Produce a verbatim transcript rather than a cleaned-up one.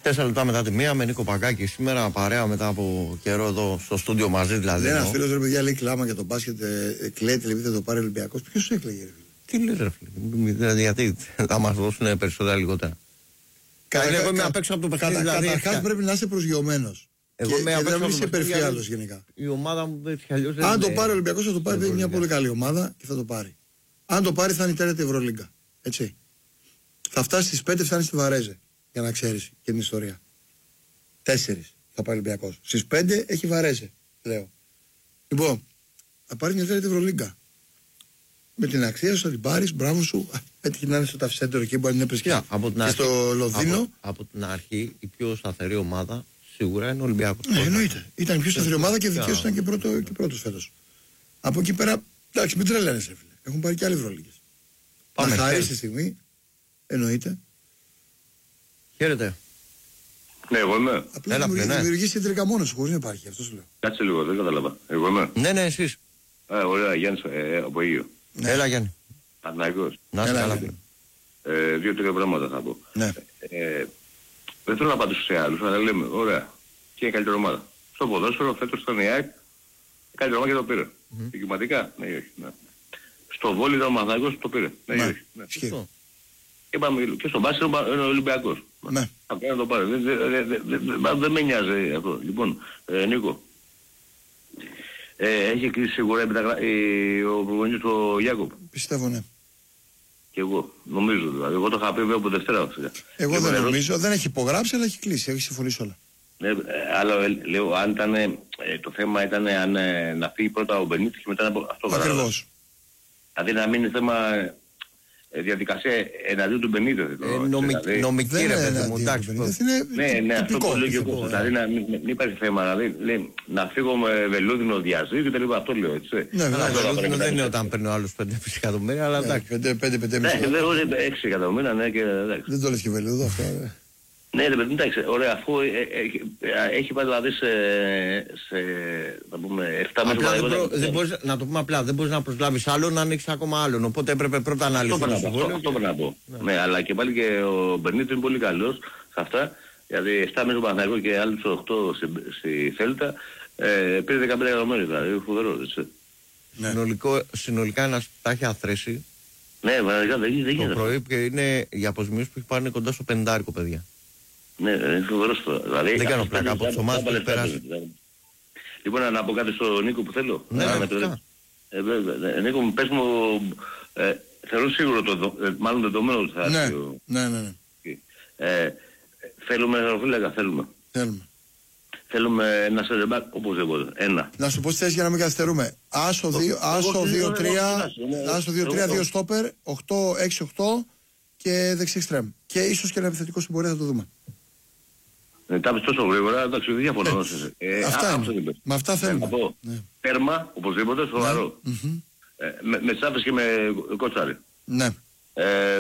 Τέσσερα λεπτά μετά τη μία με Νίκο Παγκάκη. Σήμερα παρέα μετά από καιρό εδώ στο στούντιο μαζί δηλαδή. Ένα φίλο ρε παιδιά λέει κλάμα για τον μπάσκετ, ε, κλαίτε επειδή δεν το πάρει ο Ολυμπιακός. Ποιος σου έκλαιγε, ρε φίλε? Τι λέει, ρε φίλε? Δηλαδή, γιατί θα μας δώσουν περισσότερα λιγότερα. Κατα... Εγώ είμαι απ' έξω από το παιχνίδι. Κατα... Δηλαδή, Καταρχάς πρέπει να είσαι προσγειωμένος. Εγώ είμαι απ' έξω από το είσαι παιχνίδι. υπερφιάλος γενικά. Η ομάδα μου έτσι κι αλλιώς. Αν το πάρει ο Ολυμπιακός θα το πάρει, είναι μια πολύ καλή ομάδα και θα το πάρει. Αν το πάρει θα είναι η τέταρτη Ευρωλίγκα. Έτσι. Θα φτάσει στις πέντε, φτάνει στη Βαρέζε. Για να ξέρεις και την ιστορία. Τέσσερις θα πάει ο Ολυμπιακός. Στις πέντε έχει Βαρέζε, λέω. Λοιπόν, θα πάρει μια τέταρτη Ευρωλίγκα. Με την αξία σου θα την πάρεις, μπράβο σου. Έτυχε να είναι στο ταυσέντερο εκεί που αν είναι και στο Λονδίνο. Από, από την αρχή η πιο σταθερή ομάδα σίγουρα είναι ο Ολυμπιακός. Ναι, εννοείται. Ήταν η πιο σταθερή ομάδα και δικαίως ήταν και, πρώτο, και πρώτος φέτος. Από εκεί πέρα, εντάξει, μην τρελαίνεσαι, φίλε. Έχουν πάρει και άλλοι Ευρωλίγκες. Να χαρεί στη στιγμή, εννοείται. Χαίρετε. Ναι, εγώ είμαι. Απλά δημιουργήσει κεντρικά μόνος σου, χωρίς να υπάρχει, αυτό σου λέω. Κάτσε λίγο, δεν κατάλαβα. Εγώ είμαι. Ναι, ναι, εσείς. Α, ωραία, Γιάννης ε, από Αίγυο. Ναι. Έλα, Γιάννη. Παναγικός. Να είσαι καλά. Ε, Δύο-τρία πράγματα θα πω. Ναι. Ε, δεν θέλω να απαντήσω σε άλλους, αλλά λέμε, ωραία, και η καλύτερη ομάδα. Στο ποδόσφαιρο φέτος στον ΙΑΚ, η καλύτερη ομάδα και το πήρε. Mm-hmm. Δικηματικά, ναι ή όχι. Ναι. Στο βόλι ήταν ο Παναγικός, το πήρε. Ναι, ναι ή όχι. Ναι. Ισχύει. Και στον μπάσκετ είναι ο Ολυμπιακός. Ναι. Θα πρέπει να το πάρει. Δεν δε, δε, δε, δε, δε με νοιάζει αυτό. Λοιπόν, ε, Νίκο. Ε, έχει κλείσει σίγουρα ε, ο προπονητής του Γιάκοπ. Πιστεύω, ναι. Και εγώ, νομίζω δηλαδή. Εγώ το είχα πει βέβαια από Δευτέρα. Εγώ δεν νομίζω, δεν έχει υπογράψει, αλλά έχει κλείσει, έχει συμφωνήσει όλα. Ναι, ε, άλλο ε, λέω, αν ήταν, ε, το θέμα ήταν αν, ε, να φύγει πρώτα ο Μπενίτης και μετά αυτό. Ακριβώς. Δηλαδή να μείνει θέμα ε, διαδικασία εναντίον του Μπενίτης. Ε, νομική, νομική ρε παιδί μου, εντάξει. Ναι, ναι, αυτό το λέω και εγώ. Δηλαδή να μην υπάρχει θέμα, δηλαδή να φύγω με βελούδινο διαζύγιο και τελείω αυτό λέω, έτσι. Ναι, βελούδινο δεν είναι όταν παίρνει ο άλλος πέντε εκατομμύρια, αλλά εντάξει. πέντε πέντε Ναι, έξι εκατομμύρια, ναι και εντάξει. Δεν το λες και βελούδο αυτό. Ναι, ρε παιδί, εντάξει, ωραία, αφού ε, ε, έχει πάει δηλαδή σε, σε θα πούμε, εφτά μέσα προ, δεν μπορείς, να το πούμε απλά, δεν μπορείς να προσλάβεις άλλον, να ανοίξεις ακόμα άλλον, οπότε έπρεπε πρώτα να λυθεί το συμβόλαιο. Αυτό πρέπει να πω. Ναι. Ναι, αλλά και πάλι και ο Μπερνίτης είναι πολύ καλός σε αυτά, γιατί εφτά μέσα Παναθηναϊκό και άλλους οκτώ στη, στη Θέλτα, ε, πήρε δεκαπέντε εκατομμύρια, δηλαδή, φοβερό, έτσι. Ναι. Συνολικό, συνολικά ένας τα έχει αθρέσει. Ναι, πραγματικά δεν γίνεται. Το πρωί και είναι οι αποσμίσεις που έχει πάρει κοντά στο πεντάρικο, παιδιά. Ναι, είναι φοβερός το. Δηλαδή, δεν κάνω πλάκα από τις ομάδες που έχει περάσει. Λοιπόν, να πω κάτι στον Νίκο που θέλω. Ναι, ναι, ναι. Ε, βέβαια, Νίκο μου, πες μου, ε, θεωρώ σίγουρο το, ε, μάλλον δεδομένο ότι θα έρθει. Ναι, ναι, ναι, ναι. Ε, θέλουμε αεροφύλακα, θέλουμε. Θέλουμε. Θέλουμε ένα σερεμπάκ, οπωσδήποτε. Ένα. Να σου πω τι θες για να μην καθυστερούμε. Άσο δύο τρία, δύο στόπερ, οκτώ έξι οκτώ και δεξί εξτρέμ. Και ίσως και ένα επιθετικό στην πορεία θα το δούμε. Ε, τα πεις τόσο γρήγορα, εντάξει, δεν διαφωνώ. Ε, αυτά α, είναι. Με αυτά θέλουμε. Ναι. Τέρμα, οπωσδήποτε, σοβαρό. Ναι. Mm-hmm. Ε, με, με Τσάπες και με Κότσαρη. Ναι. Ε,